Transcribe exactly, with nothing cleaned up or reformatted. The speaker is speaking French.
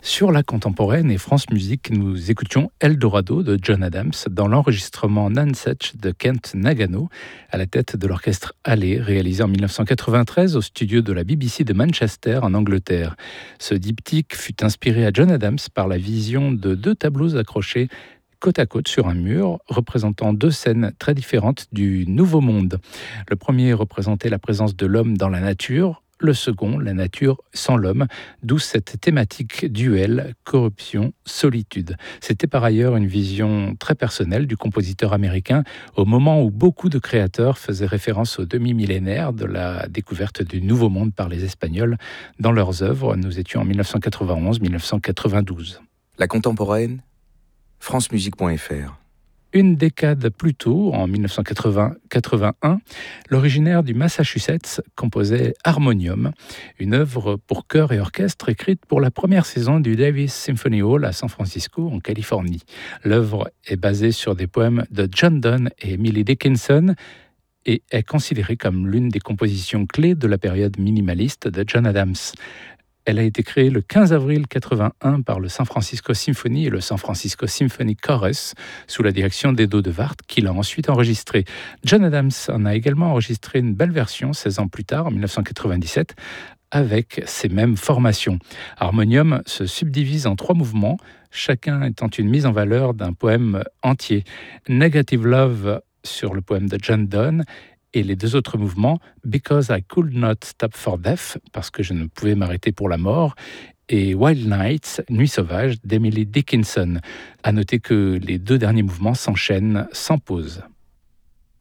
Sur la contemporaine et France Musique, nous écoutions Eldorado de John Adams dans l'enregistrement Nonesuch de Kent Nagano, à la tête de l'orchestre Hallé, réalisé en dix-neuf cent quatre-vingt-treize au studio de la B B C de Manchester, en Angleterre. Ce diptyque fut inspiré à John Adams par la vision de deux tableaux accrochés côte à côte sur un mur, représentant deux scènes très différentes du Nouveau Monde. Le premier représentait la présence de l'homme dans la nature, le second, la nature sans l'homme, d'où cette thématique duel, corruption, solitude. C'était par ailleurs une vision très personnelle du compositeur américain au moment où beaucoup de créateurs faisaient référence au demi-millénaire de la découverte du Nouveau Monde par les Espagnols dans leurs œuvres. Nous étions en dix-neuf cent quatre-vingt-onze dix-neuf cent quatre-vingt-douze. La contemporaine, francemusique point f r. Une décade plus tôt, en dix-neuf cent quatre-vingts quatre-vingt-un, l'originaire du Massachusetts composait Harmonium, une œuvre pour chœur et orchestre écrite pour la première saison du Davis Symphony Hall à San Francisco, en Californie. L'œuvre est basée sur des poèmes de John Donne et Emily Dickinson et est considérée comme l'une des compositions clés de la période minimaliste de John Adams. Elle a été créée le quinze avril quatre-vingt-un par le San Francisco Symphony et le San Francisco Symphony Chorus sous la direction d'Edo de Wart, qui l'a ensuite enregistrée. John Adams en a également enregistré une belle version seize ans plus tard, en dix-neuf cent quatre-vingt-dix-sept, avec ces mêmes formations. Harmonium se subdivise en trois mouvements, chacun étant une mise en valeur d'un poème entier. Negative Love sur le poème de John Donne, et les deux autres mouvements, Because I Could Not Stop for Death, parce que je ne pouvais m'arrêter pour la mort, et Wild Nights, Nuit sauvage, d'Emily Dickinson. À noter que les deux derniers mouvements s'enchaînent sans pause.